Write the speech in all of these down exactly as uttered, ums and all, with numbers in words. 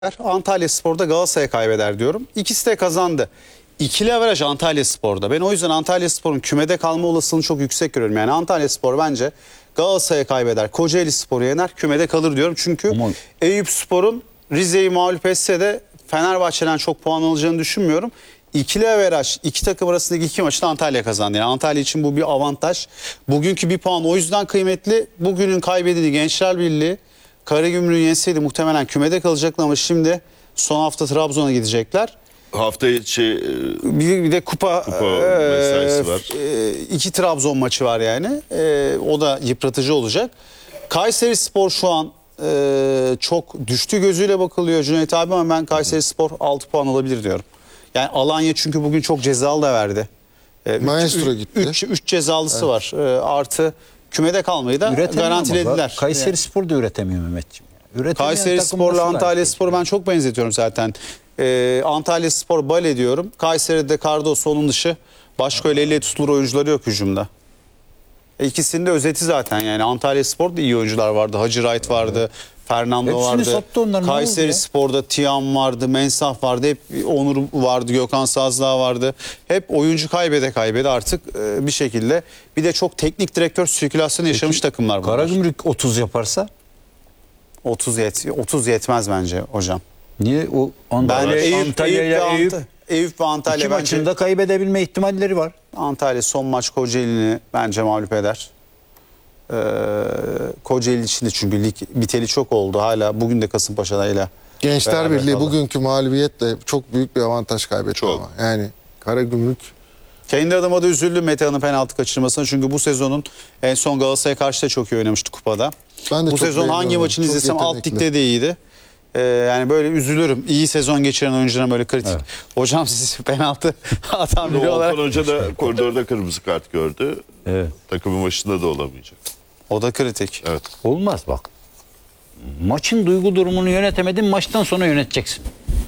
Antalyaspor'da Galatasaray'a kaybeder diyorum. İkisi de kazandı. İkili averaj Antalyaspor'da. Ben o yüzden Antalyaspor'un kümede kalma olasılığını çok yüksek görüyorum. Yani Antalyaspor bence Galatasaray'a kaybeder, Kocaelispor'u yener, kümede kalır diyorum. Çünkü Ama... Eyüpspor'un Rize'yi mağlup etse de Fenerbahçe'den çok puan alacağını düşünmüyorum. İkili averaj, iki takım arasındaki iki maçta Antalya kazandı. Yani Antalya için bu bir avantaj. Bugünkü bir puan o yüzden kıymetli. Bugünün kaybedildiği Gençler Birliği Karagümrük'ü yenseydi muhtemelen kümede kalacaktı ama şimdi son hafta Trabzon'a gidecekler. Haftaya şey bir, bir de kupa, kupa e, mesaisi var. E, iki Trabzon maçı var yani. E, o da yıpratıcı olacak. Kayserispor şu an e, çok düştü gözüyle bakılıyor Cüneyt abi ama ben Kayserispor altı puan alabilir diyorum. Yani Alanya çünkü bugün çok cezalı da verdi. E, Maestro gitti. üç cezalısı evet. var. E, artı kümede kalmayı da garantilediler. Kayserispor da üretemiyor Mehmetciğim. Kayserispor'la Antalyaspor'u ben çok benzetiyorum zaten. Ee, Antalyaspor bale diyorum. Kayseri'de Cardoso onun dışı başka öyle elle tutulur oyuncuları yok hücumda. E, ikisinin de özeti zaten yani. Antalyaspor'da iyi oyuncular vardı. Hacı Wright vardı. Evet. Fernando Hepsini vardı. Kayserispor'da Tiam vardı. Mensah vardı. Hep Onur vardı. Gökhan Sazdağ vardı. Hep oyuncu kaybede kaybede artık e, bir şekilde. Bir de çok teknik direktör sirkülasyonu yaşamış Peki, takımlar bunlar. Karagümrük otuz yaparsa? otuz, yet otuz yetmez bence hocam. Niye o Antalya, ben Eyüp, Antalya'ya Eyüp, Eyüp, Eyüp ve Antalya iki bence, maçında kaybedebilme ihtimalleri var. Antalya son maç Kocaeli'ni bence mağlup eder. Ee, Kocaeli için de çünkü lig biteli çok oldu. Hala bugün de Kasımpaşa'yla. Gençler Birliği bugünkü mağlubiyetle çok büyük bir avantaj kaybetti çok. ama. Yani Karagümrük kendi adıma da üzüldüm Metehan'ın penaltı kaçırmasına. Çünkü bu sezonun en son Galatasaray'a karşı da çok iyi oynamıştı kupada. Ben de bu sezon hangi maçını çok izlesem yetenekli. Alt ligde de iyiydi. Ee, yani böyle üzülürüm. İyi sezon geçiren oyunculara böyle kritik. Evet. Hocam siz penaltı atan biri olarak. Volkan Hoca da koridorda kırmızı kart gördü. Evet. Takımın başında da olamayacak. O da kritik. Evet. Olmaz bak. Maçın duygu durumunu yönetemedin, maçtan sonra yöneteceksin.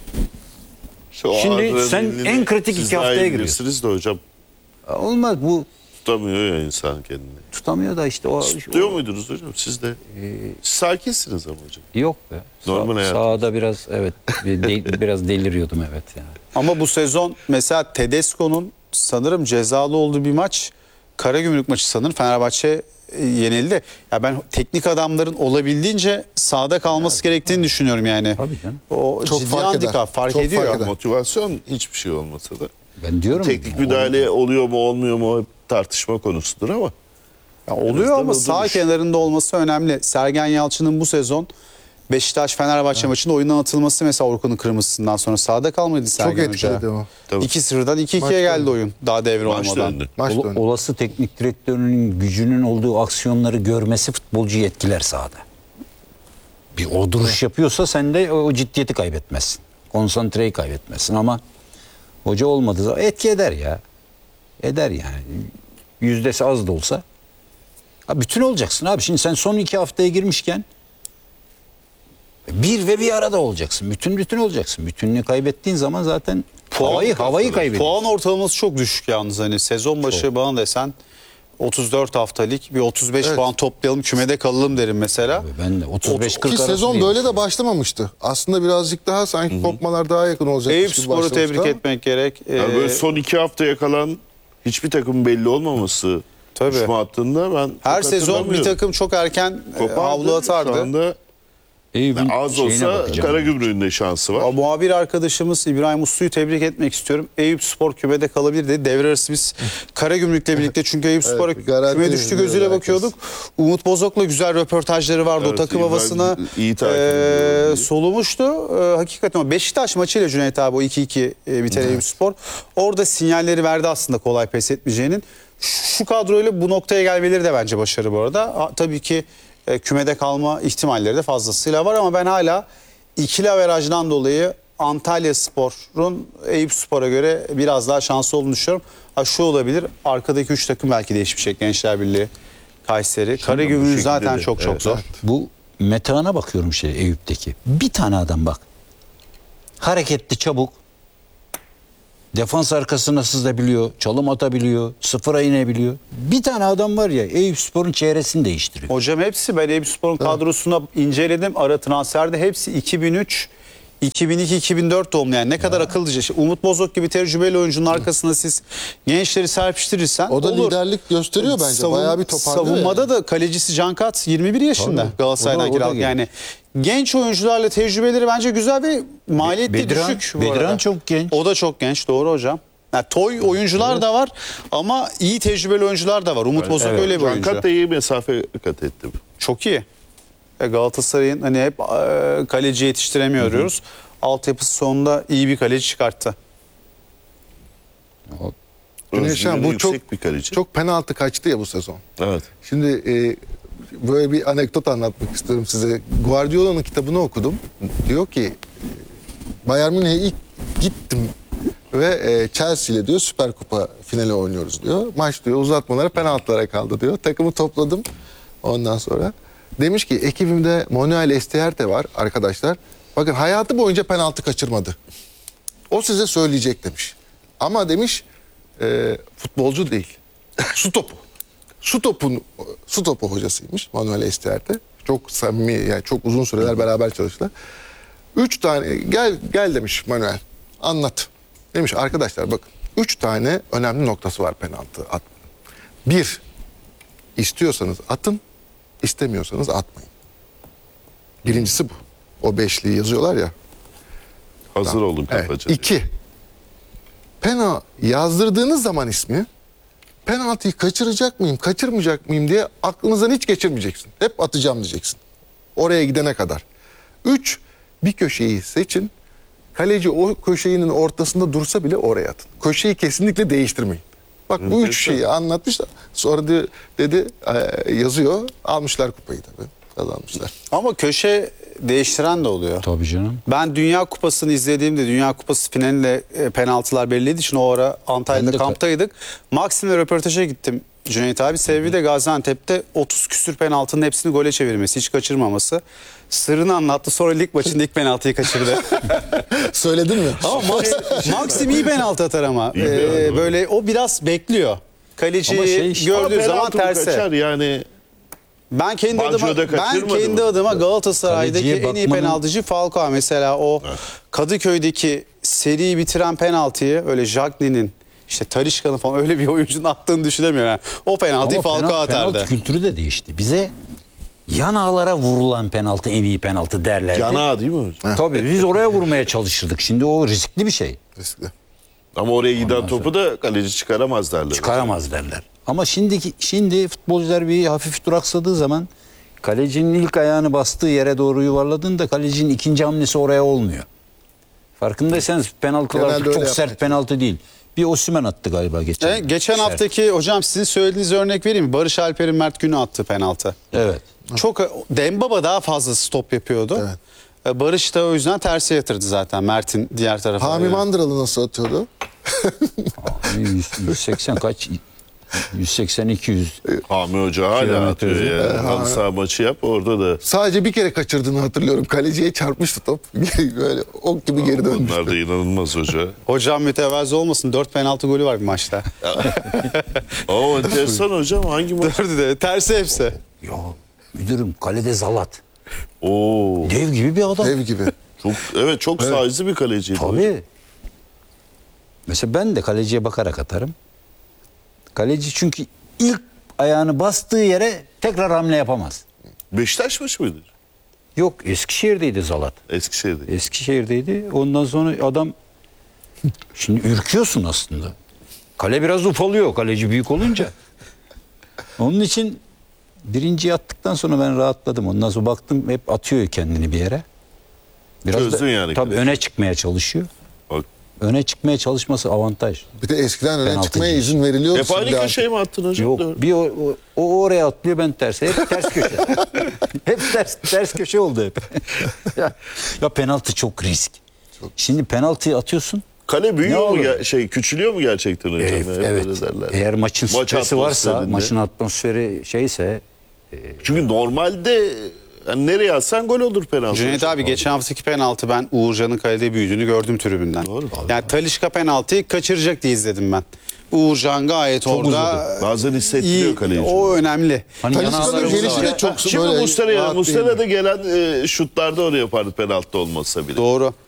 Şu Şimdi sen en kritik iki haftaya giriyorsun. Siz de hocam. Olmaz bu. Tutamıyor ya insan kendini. Tutamıyor da işte o. Tutuyor o, muydunuz hocam? Siz de ee, sakinsiniz ama hocam. Yok be. Normal hayat. Sahada biraz evet de, biraz deliriyordum evet yani. Ama bu sezon mesela Tedesco'nun sanırım cezalı olduğu bir maç Karagümrük maçı sanırım Fenerbahçe yenildi. Ya ben teknik adamların olabildiğince sahada kalması evet. gerektiğini düşünüyorum yani. Tabii canım. O çok ciddi fark handikap fark çok ediyor. Fark Motivasyon hiçbir şey olmasa da. Ben diyorum. Teknik müdahale oluyor mu olmuyor mu tartışma konusudur ama. Ya oluyor ama sağ kenarında olması önemli. Sergen Yalçın'ın bu sezon Beşiktaş-Fenerbahçe evet. maçında oyundan atılması mesela Orkun'un kırmızısından sonra sahada kalmadı Sergen Hoca. Çok etkiledi o. iki sıfırdan iki ikiye geldi oyun daha devre Maç olmadan. Maç Ol, olası teknik direktörünün gücünün olduğu aksiyonları görmesi futbolcuyu etkiler sahada. Bir o duruş evet. yapıyorsa sen de o ciddiyeti kaybetmezsin. Konsantreyi kaybetmezsin ama hoca olmadığı zaman etki eder ya. Eder yani. Yüzdesi az da olsa. Ha, bütün olacaksın abi. Şimdi sen son iki haftaya girmişken bir ve bir arada olacaksın. Bütün bütün olacaksın. Bütününü kaybettiğin zaman zaten puan, havayı havayı kaybediyorsun. Puan ortalaması çok düşük yalnız. Hani sezon başı çok. Bana desen otuz dört haftalık bir otuz beş evet. puan toplayalım kümede kalalım derim mesela. Abi ben de otuz beş kırk arası. Sezon böyle de başlamamıştı. Aslında birazcık daha sanki kopmalar daha yakın olacak. Eyüpspor'u tebrik etmek gerek. Yani böyle son iki haftaya kalan hiçbir takım belli olmaması. Tabii. Düşme hattında ben her sezon bir takım çok erken Kopardı, havlu atardı. Şu anda yani az olsa Karagümrük'ün de şansı var. O, muhabir arkadaşımız İbrahim Uslu'yu tebrik etmek istiyorum. Eyüpspor kümede kalabilir dedi. Devre arası biz Karagümrük'le birlikte çünkü Eyüpspor'a evet, küme düştü gözüyle bakıyorduk. Umut Bozok'la güzel röportajları vardı. Evet, o takım havasına e, solumuştu. E, hakikaten o Beşiktaş maçıyla Cüneyt abi o iki iki e, biten evet. Eyüpspor. Orada sinyalleri verdi aslında kolay pes etmeyeceğinin. Şu kadroyla bu noktaya gelmeleri de bence başarı bu arada. Ha, tabii ki e, kümede kalma ihtimalleri de fazlasıyla var ama ben hala ikili averajdan dolayı Antalyaspor'un Eyüpspor'a göre biraz daha şanslı olduğunu düşünüyorum. Ha, şu olabilir, arkadaki üç takım belki değişmeyecek. Gençler Birliği, Kayseri. Karagümrük zaten de, çok çok evet, zor. Evet. Bu Metehan'a bakıyorum şey Eyüp'teki. Bir tane adam bak. Hareketli, çabuk. Defans arkasına sızabiliyor, çalım atabiliyor, sıfıra inebiliyor. Bir tane adam var ya Eyüpspor'un çehresini değiştiriyor. Hocam hepsi ben Eyüpspor'un kadrosuna inceledim. Ara transferde hepsi iki bin üç iki bin iki iki bin dört doğumlu yani ne kadar akıllıca. İşte Umut Bozok gibi tecrübeli oyuncunun arkasına siz gençleri serpiştirirsen O da olur. liderlik gösteriyor bence. Savun- Bayağı bir toparlıyor. Savunmada yani. da kalecisi Can Kat yirmi bir yaşında Tabii. Galatasaray'dan O da- o da kiralık. genç. Yani genç oyuncularla tecrübeleri bence güzel ve maliyeti Bedran- düşük. bu Bedran arada. çok genç. O da çok genç, doğru hocam. Yani toy oyuncular da var ama iyi tecrübeli oyuncular da var. Umut Bozok öyle bir oyuncu. Cankat da iyi mesafe kat etti. Çok iyi. E, Galatasaray'ın hani hep e, kaleci yetiştiremiyor diyoruz. Altyapısı sonunda iyi bir kaleci çıkarttı. Güneş Han, Özgüveni bu çok yüksek bir kaleci. çok penaltı kaçtı ya bu sezon. Evet. Şimdi e, böyle bir anekdot anlatmak istiyorum size. Guardiola'nın kitabını okudum. Diyor ki Bayern Münih'e ilk gittim ve e, Chelsea ile diyor Süper Kupa finali oynuyoruz diyor. Maç diyor uzatmalara penaltılara kaldı diyor. Takımı topladım ondan sonra. Demiş ki ekibimde Manuel Estierte var arkadaşlar. Bakın hayatı boyunca penaltı kaçırmadı. O size söyleyecek demiş. Ama demiş e, futbolcu değil. Su topu. Su topun su topu hocasıymış Manuel Estierte. Çok samimi yani çok uzun süreler beraber çalıştılar. Üç tane gel gel demiş Manuel. Anlat. Demiş arkadaşlar bakın. Üç tane önemli noktası var penaltı at. Bir, istiyorsanız atın, istemiyorsanız atmayın. Birincisi bu. O beşliği yazıyorlar ya. Hazır olun Evet. kapacı. İki, pena yazdırdığınız zaman ismi penaltıyı kaçıracak mıyım, kaçırmayacak mıyım diye aklınızdan hiç geçirmeyeceksin. Hep atacağım diyeceksin. Oraya gidene kadar. Üç, bir köşeyi seçin. Kaleci o köşenin ortasında dursa bile oraya atın. Köşeyi kesinlikle değiştirmeyin. Bak bu üç şeyi anlatmışlar. Sonra de, dedi e, yazıyor. Almışlar kupayı tabii. Kazanmışlar. Ama köşe değiştiren de oluyor. Tabii canım. Ben Dünya Kupası'nı izlediğimde Dünya Kupası finalinde e, penaltılar belliydi. için o ara Antalya'da Ben de- kamptaydık. Maxim'le röportaja gittim Cüneyt abi. Sebebi de Gaziantep'te otuz küsür penaltının hepsini gole çevirmesi, hiç kaçırmaması. Sırrını anlattı. Sonra lig maçında ilk penaltıyı kaçırdı. Söyledin mi? Ama Max- Maxim iyi penaltı atar ama. İyi Ee, penaltı. böyle o biraz bekliyor. Kaleciyi Ama şey işte- Ama gördüğü zaman penaltı mı terse. kaçar yani. Ben kendi Baggio'da adıma ben kaçırmadı kendi mı? adıma Galatasaray'daki Kaleciye en iyi bakmanın- penaltıcı Falcao mesela o Kadıköy'deki seriyi bitiren penaltıyı öyle Jagni'nin işte Talisca'nın falan öyle bir oyuncunun attığını düşünemiyorum. Yani. O penaltıyı Ama Falcao penaltı, atardı. penaltı kültürü de değişti. Bize yan ağlara vurulan penaltı en iyi penaltı derlerdi. Yana değil mi? Tabii biz oraya vurmaya çalışırdık. Şimdi o riskli bir şey. Riskli. Ama oraya giden topu da kaleci çıkaramaz derler. Çıkaramaz derler. Ama şimdiki şimdi futbolcular bir hafif duraksadığı zaman kalecinin ilk ayağını bastığı yere doğru yuvarladığında kalecinin ikinci hamlesi oraya olmuyor. Farkındaysanız penaltılar Genelde öyle çok sert yapmaya penaltı değil. Bir Osimhen attı galiba geçen. E, geçen Sert. haftaki hocam sizin söylediğiniz örnek vereyim mi? Barış Alper'in Mert Günü attı penaltı. Evet. Çok Dembaba daha fazla stop yapıyordu. Evet. E, Barış da o yüzden terse yatırdı zaten Mert'in diğer tarafına. Hami Yani. Mandıralı nasıl atıyordu? yüz, yüz seksen kaç? yüz seksen iki yüz. Hami Hoca hala Kilometre atıyor hızı. ya. Halı saha maçı yap orada da. Sadece bir kere kaçırdığını hatırlıyorum. Kaleciye çarpmıştı top. Böyle ok gibi geri dönmüştü. Onlar da inanılmaz hoca. Hocam mütevazı olmasın. Dört penaltı golü var bir maçta. Oo enteresan hocam hangi maç? Dördü de tersi hepsi. Ya müdürüm kalede Zalat. Oo Dev gibi bir adam. Dev gibi. çok evet çok size'lı bir kaleciydi. Tabii. Mesela ben de kaleciye bakarak atarım. Kaleci çünkü ilk ayağını bastığı yere tekrar hamle yapamaz. Beşiktaş maçı mıydı? Yok Eskişehir'deydi Zalat. Eskişehir'de. Eskişehir'deydi. Ondan sonra adam şimdi ürküyorsun aslında. Kale biraz ufalıyor kaleci büyük olunca. Onun için birinciyi attıktan sonra ben rahatladım. Ondan sonra baktım hep atıyor kendini bir yere. Biraz Çözdün da, yani. tabii öne çıkmaya çalışıyor. Bak. Öne çıkmaya çalışması avantaj. Bir de eskiden öne Penaltı çıkmaya değil. izin veriliyordu. Hep aynı şimdi köşeye mi attın hocam? Yok Doğru. bir o, o, o oraya atlıyor ben terse. Hep ters köşe. hep ters ters köşe oldu hep. ya, ya penaltı çok risk. Şimdi penaltıyı atıyorsun. Kale büyüyor Ne mu? olur? Ge- şey küçülüyor mu gerçekten hocam? Evet, Hep evet. öyle derler. Eğer maçın Maç stresi varsa, atmosferinde. maçın atmosferi şeyse Çünkü normalde yani nereye atsan gol olur penaltı. Cüneyt abi geçen haftaki penaltı ben Uğurcan'ın kalede büyüdüğünü gördüm tribünden. Doğru. Yani Talisca penaltıyı kaçıracak diye izledim ben. Uğurcan gayet orada uzadı. Bazen hissettiriyor iyi, kaleci. o önemli. hani Talisca'nın yanağları gelişi uzadı. de çok Şimdi böyle Muslera, rahat Muslera değil. da gelen e, şutlarda oraya yapardı penaltı olmasa bile. Doğru.